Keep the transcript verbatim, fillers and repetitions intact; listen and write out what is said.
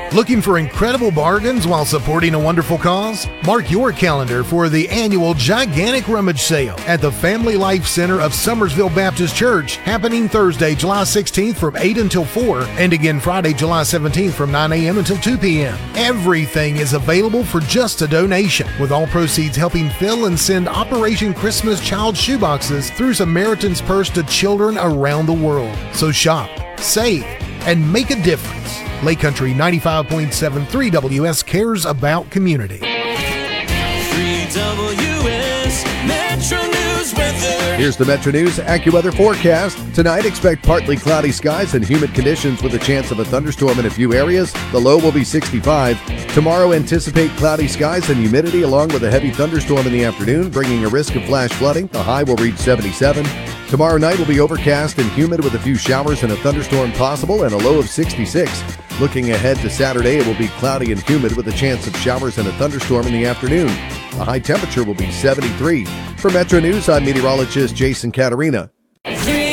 Looking for incredible bargains while supporting a wonderful cause? Mark your calendar for the annual Gigantic Rummage Sale at the Family Life Center of Summersville Baptist Church, happening Thursday, July sixteenth from eight until four, and again Friday, July seventeenth from nine a.m. until two p.m. Everything is available for just a donation, with all proceeds helping fill and send Operation Christmas Child Shoeboxes through Samaritan's Purse to children around the world. So shop, save, and make a difference. Lake Country ninety-five point seven three W S cares about community. three W S Metro News weather. Here's the Metro News AccuWeather forecast. Tonight, expect partly cloudy skies and humid conditions with a chance of a thunderstorm in a few areas. The low will be sixty-five. Tomorrow, anticipate cloudy skies and humidity along with a heavy thunderstorm in the afternoon, bringing a risk of flash flooding. The high will reach seventy-seven. Tomorrow night will be overcast and humid with a few showers and a thunderstorm possible and a low of sixty-six. Looking ahead to Saturday, it will be cloudy and humid with a chance of showers and a thunderstorm in the afternoon. The high temperature will be seventy-three. For Metro News, I'm meteorologist Jason Caterina.